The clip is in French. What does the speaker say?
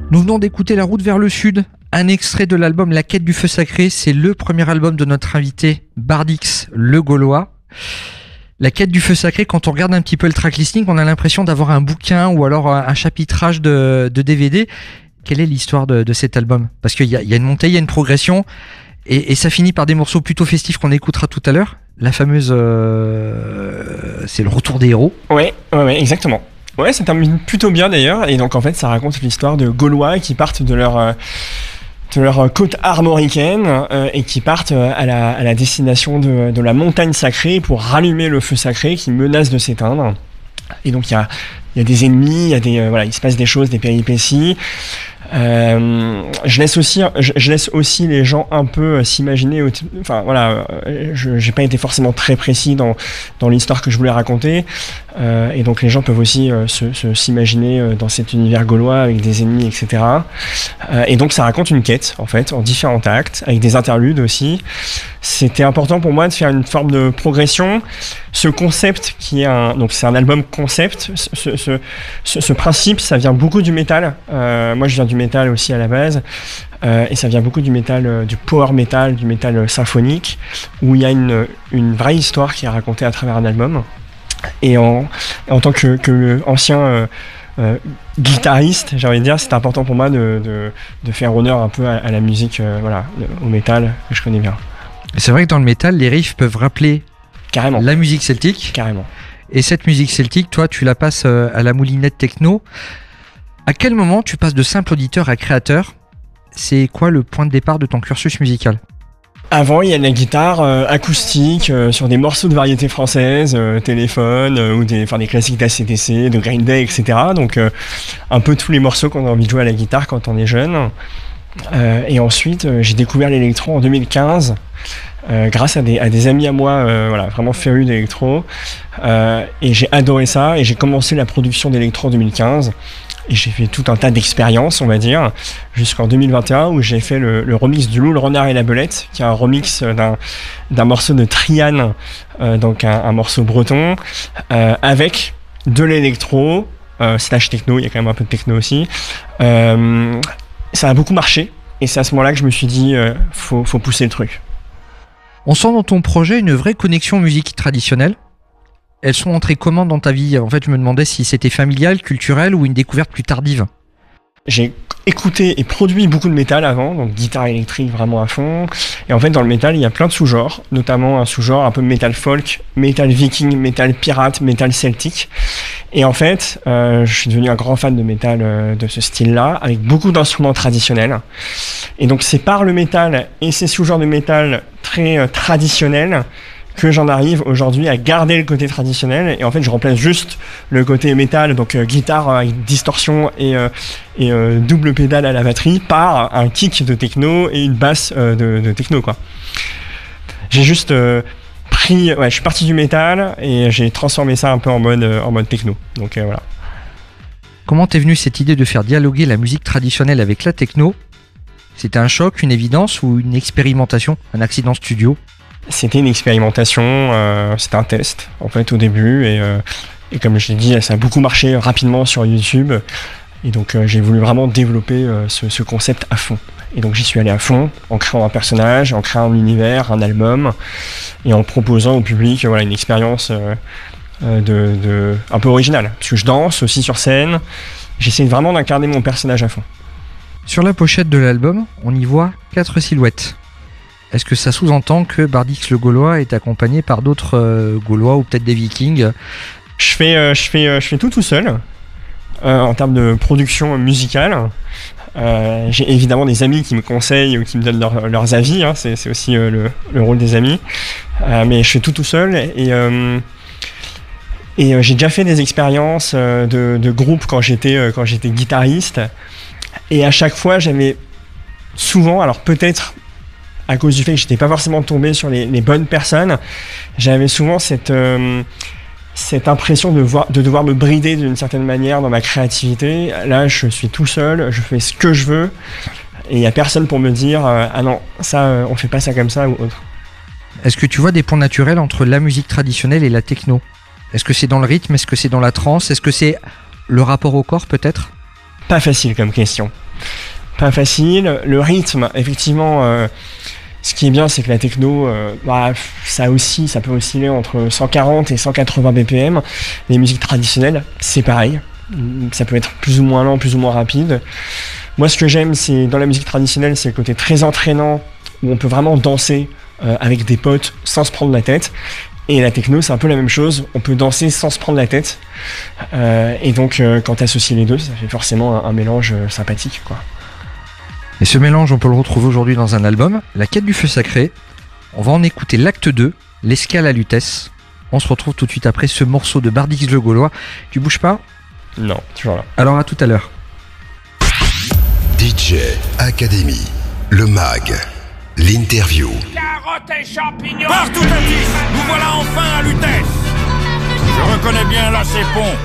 Nous venons d'écouter La route vers le sud, un extrait de l'album La quête du feu sacré. C'est le premier album de notre invité Bardix le Gaulois. La quête du feu sacré, quand on regarde un petit peu le tracklisting, on a l'impression d'avoir un bouquin ou alors un chapitrage de DVD. Quelle est l'histoire de cet album? Parce qu'il y a une montée, il y a une progression, et ça finit par des morceaux plutôt festifs qu'on écoutera tout à l'heure. La fameuse... c'est le retour des héros. Ouais, exactement. Ouais, ça termine plutôt bien d'ailleurs, et donc en fait ça raconte l'histoire de Gaulois qui partent de leur côte armoricaine et qui partent à la destination de la montagne sacrée pour rallumer le feu sacré qui menace de s'éteindre. Et donc il y a des ennemis, il se passe des choses, des péripéties. Je laisse aussi les gens un peu s'imaginer. Enfin voilà, j'ai pas été forcément très précis dans l'histoire que je voulais raconter, et donc les gens peuvent aussi s'imaginer dans cet univers gaulois avec des ennemis, etc. Et donc ça raconte une quête en fait en différents actes avec des interludes aussi. C'était important pour moi de faire une forme de progression. Ce concept donc c'est un album concept. Ce principe, ça vient beaucoup du métal. Moi, je viens du métal aussi à la base, et ça vient beaucoup du métal, du power metal, du métal symphonique, où il y a une vraie histoire qui est racontée à travers un album. Et en tant que ancien guitariste, j'ai envie de dire, c'est important pour moi de faire honneur un peu à la musique, au métal que je connais bien. C'est vrai que dans le métal, les riffs peuvent rappeler carrément la musique celtique. Carrément. Et cette musique celtique, toi, tu la passes à la moulinette techno. À quel moment tu passes de simple auditeur à créateur? C'est quoi le point de départ de ton cursus musical? Avant, il y a de la guitare acoustique sur des morceaux de variété française, Téléphone, ou des classiques d'ACDC, de Green Day, etc. Donc un peu tous les morceaux qu'on a envie de jouer à la guitare quand on est jeune. Et ensuite, j'ai découvert l'électro en 2015. Grâce à des amis à moi, vraiment férus d'électro, et j'ai adoré ça, et j'ai commencé la production d'électro en 2015, et j'ai fait tout un tas d'expériences, on va dire, jusqu'en 2021 où j'ai fait le remix du Loup, le Renard et la Belette, qui est un remix d'un morceau de Triane, donc un morceau breton, avec de l'électro slash techno. Il y a quand même un peu de techno aussi. Ça a beaucoup marché, et c'est à ce moment-là que je me suis dit faut pousser le truc. On sent dans ton projet une vraie connexion musique traditionnelle. Elles sont entrées comment dans ta vie? En fait, je me demandais si c'était familial, culturel ou une découverte plus tardive. J'ai écouté et produit beaucoup de métal avant, donc guitare électrique vraiment à fond. Et en fait, dans le métal, il y a plein de sous-genres, notamment un sous-genre un peu métal folk, métal viking, métal pirate, métal celtique. Et en fait, je suis devenu un grand fan de métal de ce style-là, avec beaucoup d'instruments traditionnels. Et donc, c'est par le métal et ces sous-genres de métal très traditionnels que j'en arrive aujourd'hui à garder le côté traditionnel, et en fait je remplace juste le côté métal, donc guitare avec distorsion et double pédale à la batterie, par un kick de techno et une basse de techno, quoi. J'ai juste je suis parti du métal et j'ai transformé ça un peu en mode techno, donc voilà. Comment t'es venue cette idée de faire dialoguer la musique traditionnelle avec la techno? C'était un choc, une évidence ou une expérimentation, un accident studio? C'était une expérimentation, c'était un test en fait au début, et comme je l'ai dit, ça a beaucoup marché rapidement sur YouTube, et donc j'ai voulu vraiment développer ce concept à fond. Et donc j'y suis allé à fond en créant un personnage, en créant un univers, un album, et en proposant au public une expérience un peu originale, parce que je danse aussi sur scène. J'essaie vraiment d'incarner mon personnage à fond. Sur la pochette de l'album, on y voit 4 silhouettes. Est-ce que ça sous-entend que Bardix le Gaulois est accompagné par d'autres Gaulois ou peut-être des Vikings? Je fais tout seul en termes de production musicale. J'ai évidemment des amis qui me conseillent ou qui me donnent leurs avis, hein, c'est aussi le rôle des amis. Mais je fais tout seul, et j'ai déjà fait des expériences de groupe quand j'étais guitariste. Et à chaque fois, j'avais souvent, alors peut-être à cause du fait que j'étais pas forcément tombé sur les bonnes personnes, j'avais souvent cette impression de devoir me brider d'une certaine manière dans ma créativité. Là, je suis tout seul, je fais ce que je veux, et il n'y a personne pour me dire ah non, ça, on fait pas ça comme ça ou autre. Est-ce que tu vois des points naturels entre la musique traditionnelle et la techno? Est-ce que c'est dans le rythme? Est-ce que c'est dans la trance? Est-ce que c'est le rapport au corps peut-être? Pas facile comme question. Pas facile. Le rythme, effectivement, ce qui est bien, c'est que la techno, ça peut osciller entre 140 et 180 BPM. Les musiques traditionnelles, c'est pareil. Ça peut être plus ou moins lent, plus ou moins rapide. Moi, ce que j'aime, c'est dans la musique traditionnelle, c'est le côté très entraînant, où on peut vraiment danser avec des potes sans se prendre la tête. Et la techno, c'est un peu la même chose. On peut danser sans se prendre la tête. Et donc, quand tu associes les deux, ça fait forcément un mélange sympathique, quoi. Et ce mélange, on peut le retrouver aujourd'hui dans un album, La Quête du Feu Sacré. On va en écouter l'acte 2, L'escale à Lutèce. On se retrouve tout de suite après ce morceau de Bardix le Gaulois. Tu bouges pas ? Non, toujours là. Alors à tout à l'heure. DJ Academy, le mag, l'interview. Carottes et champignons. Partout à 10, nous voilà enfin à Lutèce. Je reconnais bien là ces ponts.